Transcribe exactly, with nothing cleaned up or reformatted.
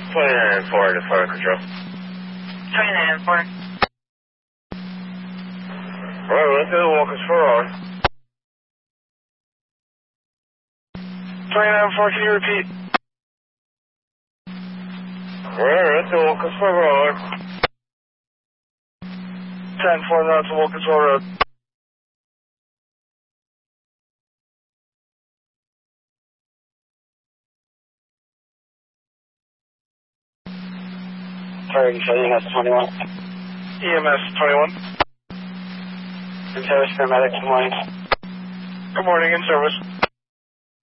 twenty-nine four to fire control. twenty-nine four. Alright, let's do the Walker's four hour. twenty-nine four, can you repeat? Alright, let's do Walker's four hour. ten four, now to Wilkinsville Road. Sorry, you said E M S twenty-one. E M S twenty-one. In service, paramedic, good morning. Good morning, in service.